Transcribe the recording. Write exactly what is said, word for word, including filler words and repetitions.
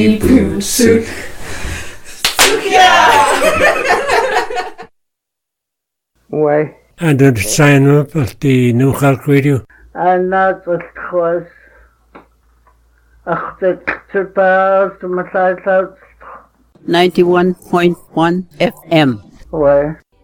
Boom Souk. Ouais. And the sign up of the New York Radio. And that was was ach the trippers to my side ninety-one point one F M. Ouais.